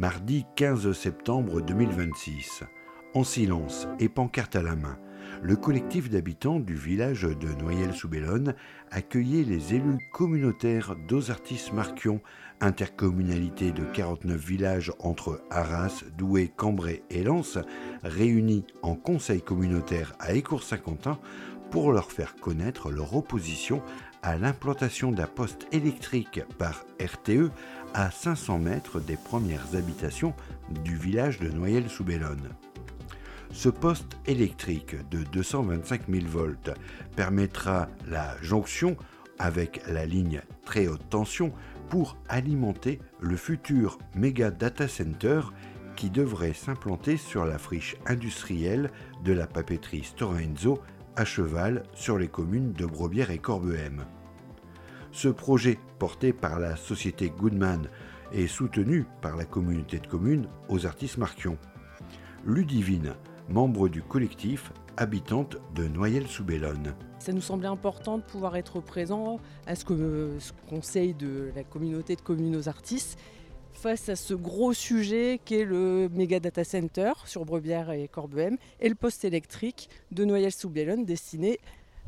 Mardi 15 septembre 2026. En silence et pancarte à la main, le collectif d'habitants du village de Noyelles-sous-Bellonne accueillait les élus communautaires d'Ozartis-Marquion, intercommunalité de 49 villages entre Arras, Douai, Cambrai et Lens, réunis en conseil communautaire à Écourt-Saint-Quentin pour leur faire connaître leur opposition à l'implantation d'un poste électrique par RTE à 500 mètres des premières habitations du village de Noyelles-sous-Bellonne. Ce poste électrique de 225 000 volts permettra la jonction avec la ligne très haute tension pour alimenter le futur méga data center qui devrait s'implanter sur la friche industrielle de la papeterie Stora Enso à cheval sur les communes de Brobière et Corbehem. Ce projet, porté par la société Goodman, est soutenu par la communauté de communes Ozartis-Marquion. Ludivine, membre du collectif, habitante de Noyelles-sous-Bellonne. Ça nous semblait important de pouvoir être présent à ce conseil de la communauté de communes Ozartis face à ce gros sujet qu'est le méga data center sur Brebière et Corbehem et le poste électrique de Noyelles-sous-Bellonne destiné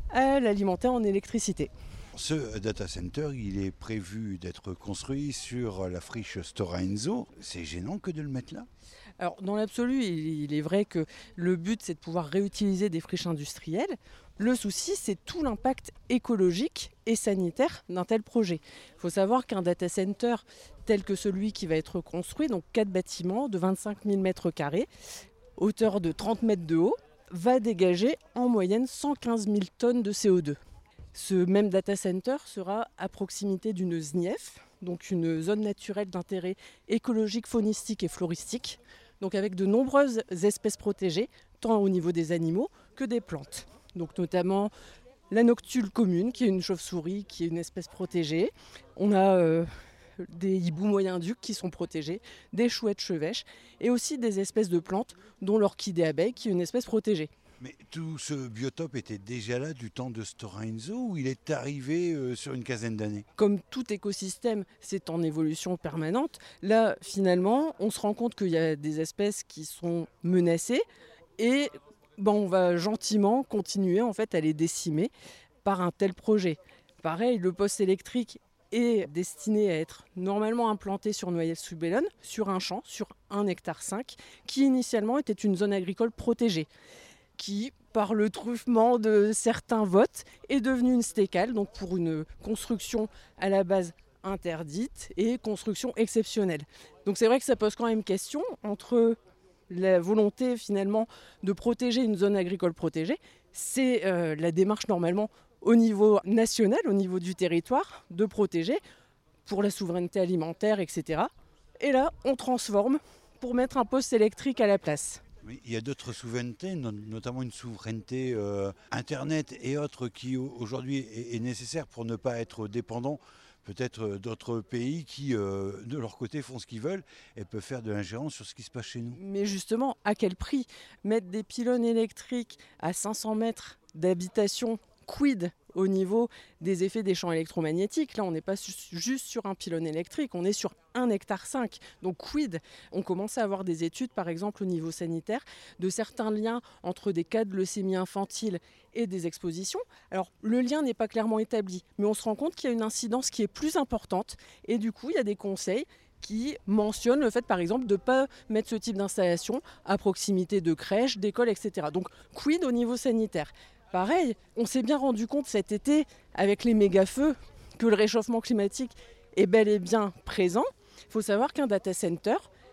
à l'alimenter en électricité. Ce data center, il est prévu d'être construit sur la friche Stora Enso. C'est gênant que de le mettre là ? Alors, dans l'absolu, il est vrai que le but, c'est de pouvoir réutiliser des friches industrielles. Le souci, c'est tout l'impact écologique et sanitaire d'un tel projet. Il faut savoir qu'un data center tel que celui qui va être construit, donc 4 bâtiments de 25 000 m², hauteur de 30 mètres de haut, va dégager en moyenne 115 000 tonnes de CO2. Ce même data center sera à proximité d'une ZNIEF, donc une zone naturelle d'intérêt écologique, faunistique et floristique, donc avec de nombreuses espèces protégées, tant au niveau des animaux que des plantes. Donc notamment la noctule commune, qui est une chauve-souris, qui est une espèce protégée. On a des hiboux moyens-ducs qui sont protégés, des chouettes chevêches et aussi des espèces de plantes, dont l'orchidée abeille, qui est une espèce protégée. Mais tout ce biotope était déjà là du temps de Stora Enso ou il est arrivé sur une quinzaine d'années ? Comme tout écosystème, c'est en évolution permanente. Là, finalement, on se rend compte qu'il y a des espèces qui sont menacées et on va gentiment continuer en fait, à les décimer par un tel projet. Pareil, le poste électrique est destiné à être normalement implanté sur Noyelles-sous-Bellonne, sur un champ, sur 1,5 hectare, qui initialement était une zone agricole protégée, qui, par le truffement de certains votes, est devenue une stécale, donc pour une construction à la base interdite et construction exceptionnelle. Donc c'est vrai que ça pose quand même question entre la volonté finalement de protéger une zone agricole protégée, c'est la démarche normalement au niveau national, au niveau du territoire, de protéger pour la souveraineté alimentaire, etc. Et là, on transforme pour mettre un poste électrique à la place. Oui, il y a d'autres souverainetés, notamment une souveraineté Internet et autres qui aujourd'hui est nécessaire pour ne pas être dépendant peut-être d'autres pays qui, de leur côté, font ce qu'ils veulent et peuvent faire de l'ingérence sur ce qui se passe chez nous. Mais justement, à quel prix ? Mettre des pylônes électriques à 500 mètres d'habitation, quid au niveau des effets des champs électromagnétiques. Là, on n'est pas juste sur un pylône électrique, on est sur 1,5 hectare. Donc quid ? On commence à avoir des études, par exemple au niveau sanitaire, de certains liens entre des cas de leucémie infantile et des expositions. Alors, le lien n'est pas clairement établi, mais on se rend compte qu'il y a une incidence qui est plus importante. Et du coup, il y a des conseils qui mentionnent le fait, par exemple, de ne pas mettre ce type d'installation à proximité de crèches, d'écoles, etc. Donc, quid au niveau sanitaire ? Pareil, on s'est bien rendu compte cet été, avec les méga-feux, que le réchauffement climatique est bel et bien présent. Il faut savoir qu'un data center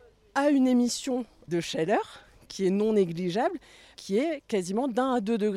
a une émission de chaleur qui est non négligeable, qui est quasiment d'1 à 2 degrés